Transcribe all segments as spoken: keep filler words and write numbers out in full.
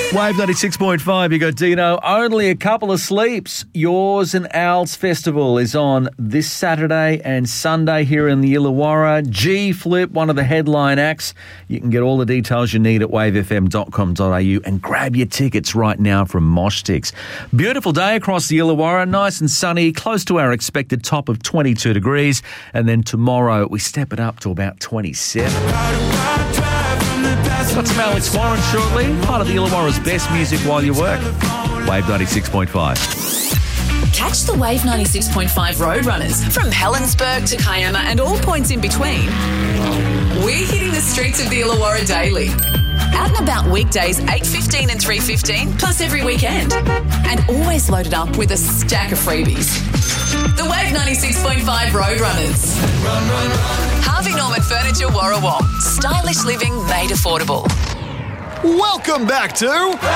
Wave ninety-six point five, you got Dino. Only a couple of sleeps. Yours and Al's Festival is on this Saturday and Sunday here in the Illawarra. G-Flip, one of the headline acts. You can get all the details you need at wave f m dot com dot a u and grab your tickets right now from Mosh Sticks. Beautiful day across the Illawarra, nice and sunny, close to our expected top of twenty-two degrees. And then tomorrow we step it up to about twenty-seven. Got some Alex Warren shortly, part of the Illawarra's best music while you work. Wave ninety-six point five. Catch the Wave ninety-six point five Roadrunners from Helensburgh to Kiama and all points in between. We're hitting the streets of the Illawarra daily. Out and about weekdays eight fifteen and three fifteen, plus every weekend. And always loaded up with a stack of freebies. The Wave ninety-six point five Roadrunners. Run, run, run. Harvey Norman Furniture, Warrawong. Stylish living made affordable. Welcome back to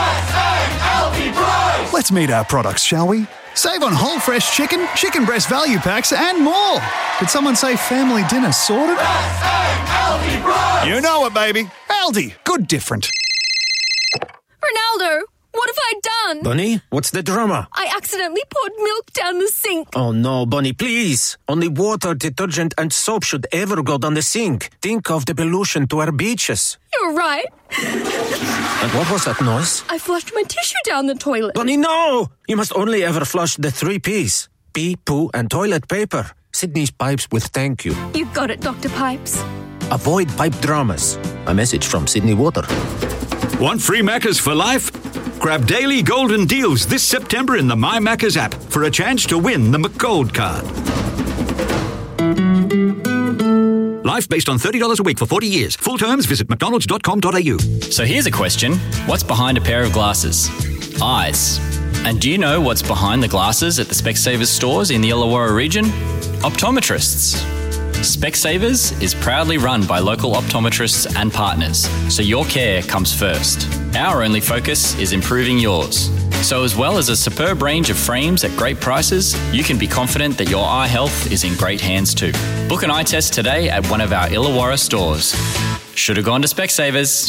Let's meet our products, shall we? Save on whole fresh chicken, chicken breast value packs, and more. Did someone say family dinner sorted? You know it, baby. Aldi. Good different. Ronaldo, what have I done? Bunny, what's the drama? I accidentally poured milk down the sink. Oh no, Bunny, please. Only water, detergent and soap should ever go down the sink. Think of the pollution to our beaches. You're right. And what was that noise? I flushed my tissue down the toilet. Bunny, no! You must only ever flush the three P's. Pee, poo and toilet paper. Sydney's Pipes with thank you. You got it, Doctor Pipes. Avoid pipe dramas. A message from Sydney Water. Want free Maccas for life? Grab daily golden deals this September in the My Maccas app for a chance to win the McGold card. Life based on thirty dollars a week for forty years. Full terms, visit mcdonalds dot com dot a u. So here's a question. What's behind a pair of glasses? Eyes. And do you know what's behind the glasses at the Specsavers stores in the Illawarra region? Optometrists. Specsavers is proudly run by local optometrists and partners, so your care comes first. Our only focus is improving yours. So as well as a superb range of frames at great prices, you can be confident that your eye health is in great hands too. Book an eye test today at one of our Illawarra stores. Should have gone to Specsavers.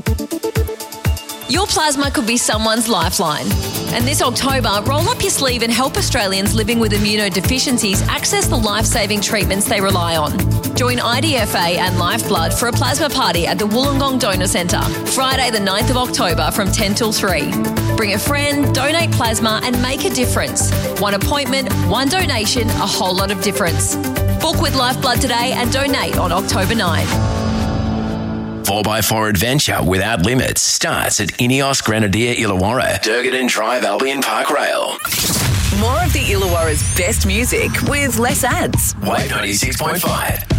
Your plasma could be someone's lifeline. And this October, roll up your sleeve and help Australians living with immunodeficiencies access the life-saving treatments they rely on. Join I D F A and Lifeblood for a plasma party at the Wollongong Donor Centre, Friday the ninth of October from ten till three. Bring a friend, donate plasma and make a difference. One appointment, one donation, a whole lot of difference. Book with Lifeblood today and donate on October ninth. four by four adventure without limits starts at Ineos Grenadier Illawarra, Durgadon Drive Albion Park Rail. More of the Illawarra's best music with less ads. Wave ninety-six point five.